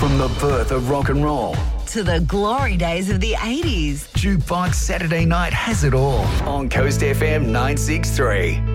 From the birth of rock and roll to the glory days of the 80s. Jukebox Saturday Night has it all on Coast FM 963.